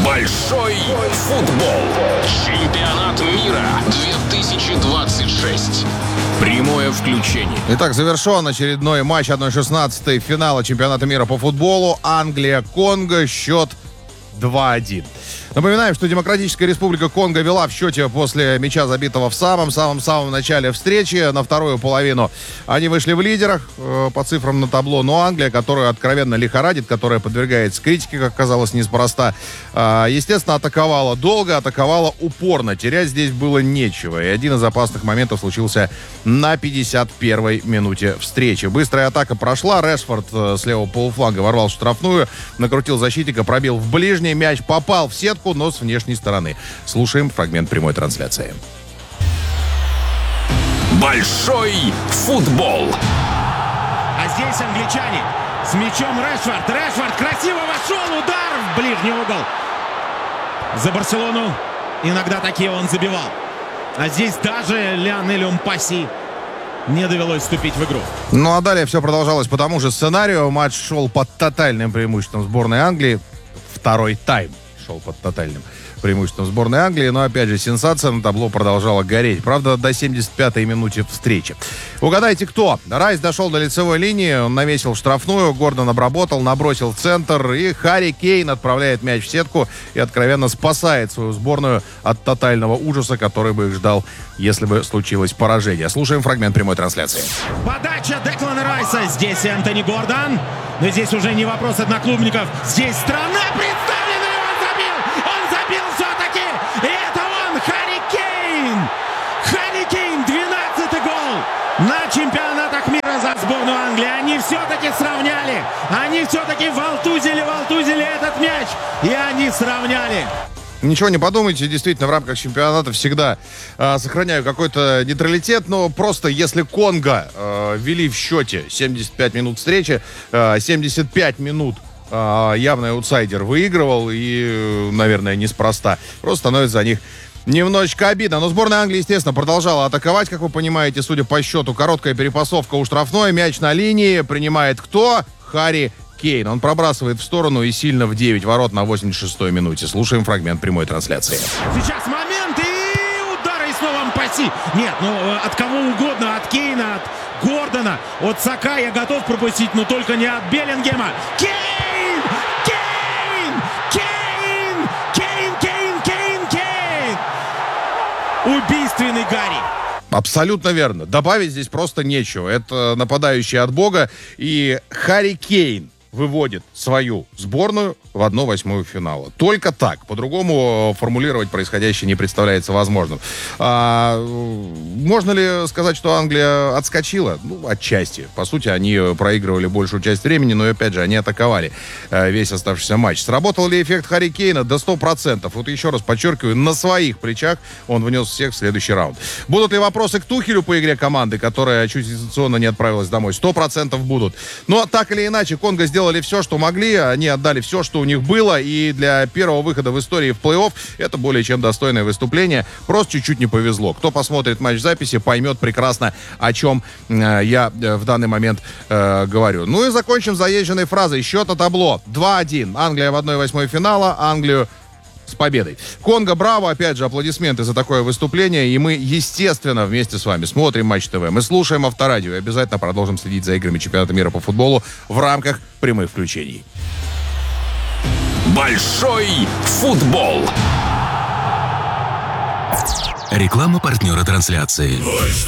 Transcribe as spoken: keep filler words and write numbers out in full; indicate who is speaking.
Speaker 1: Большой футбол. Чемпионат мира две тысячи двадцать шесть. Прямое включение.
Speaker 2: Итак, завершен очередной матч одна шестнадцатая финала чемпионата мира по футболу. Англия-Конго. Счет два один. Напоминаем, что Демократическая Республика Конго вела в счете после мяча, забитого в самом-самом-самом начале встречи. На вторую половину они вышли в лидерах э, по цифрам на табло. Но Англия, которая откровенно лихорадит, которая подвергается критике, как казалось, неспроста, э, естественно, атаковала долго, атаковала упорно. Терять здесь было нечего. И один из опасных моментов случился на пятьдесят первой минуте встречи. Быстрая атака прошла. Решфорд э, с левого полуфланга ворвал в штрафную, накрутил защитника, пробил в ближний. Мяч попал в сетку, но с внешней стороны. Слушаем фрагмент прямой трансляции.
Speaker 1: Большой футбол.
Speaker 3: А здесь англичане с мячом. Решфорд. Решфорд красиво вошел. Удар в ближний угол. За Барселону иногда такие он забивал. А здесь даже Лионелю Мпаси не довелось вступить в игру.
Speaker 2: Ну а далее все продолжалось по тому же сценарию. Матч шел под тотальным преимуществом сборной Англии. Второй тайм шел под тотальным преимуществом сборной Англии. Но, опять же, сенсация на табло продолжала гореть. Правда, до семьдесят пятой минуте встречи. Угадайте, кто? Райс дошел до лицевой линии, он навесил штрафную, Гордон обработал, набросил в центр, и Харри Кейн отправляет мяч в сетку и откровенно спасает свою сборную от тотального ужаса, который бы их ждал, если бы случилось поражение. Слушаем фрагмент прямой трансляции.
Speaker 3: Подача Деклана Райса. Здесь Энтони Гордон. Но здесь уже не вопрос одноклубников. Здесь страна представлена, и он забил! Он забил все-таки! И это он, Харри Кейн! Харри Кейн, двенадцатый гол на чемпионатах мира за сборную Англии. Они все-таки сравняли. Они все-таки волтузили, волтузили этот мяч. И они сравняли.
Speaker 2: Ничего не подумайте, действительно, в рамках чемпионата всегда э, сохраняю какой-то нейтралитет, но просто если Конго э, вели в счете семьдесят пять минут встречи, э, семьдесят пять минут э, явный аутсайдер выигрывал, и, наверное, неспроста. Просто становится за них немножечко обидно. Но сборная Англии, естественно, продолжала атаковать, как вы понимаете, судя по счету. Короткая перепасовка у штрафной, мяч на линии, принимает кто? Харри Кейн. Он пробрасывает в сторону и сильно в девять ворот на восемьдесят шестой минуте. Слушаем фрагмент прямой трансляции.
Speaker 3: Сейчас момент и удар, и снова Мпаси. Нет, ну от кого угодно, от Кейна, от Гордона, от Сака я готов пропустить, но только не от Беллингема. Кейн! Кейн! Кейн! Кейн! Кейн! Кейн! Кейн! Убийственный Гарри.
Speaker 2: Абсолютно верно. Добавить здесь просто нечего. Это нападающий от бога. И Харри Кейн выводит свою сборную в одну восьмую финала. Только так. По-другому формулировать происходящее не представляется возможным. А, можно ли сказать, что Англия отскочила? Ну, отчасти. По сути, они проигрывали большую часть времени, но, опять же, они атаковали весь оставшийся матч. Сработал ли эффект Харри Кейна? До сто процентов. Вот еще раз подчеркиваю, на своих плечах он внес всех в следующий раунд. Будут ли вопросы к Тухелю по игре команды, которая чуть дистанционно не отправилась домой? Сто процентов будут. Но так или иначе, Конго сделали все, что могли. Они отдали все, что у них было. И для первого выхода в истории в плей-офф это более чем достойное выступление. Просто чуть-чуть не повезло. Кто посмотрит матч в записи, поймет прекрасно, о чем э, я э, в данный момент э, говорю. Ну и закончим заезженной фразой. Счет на табло два один. Англия в одна восьмая финала. Англию с победой. Конго, браво. Опять же, аплодисменты за такое выступление. И мы, естественно, вместе с вами смотрим Матч ТВ. Мы слушаем Авторадио и обязательно продолжим следить за играми чемпионата мира по футболу в рамках прямых включений.
Speaker 1: Большой футбол.
Speaker 4: Реклама партнера трансляции.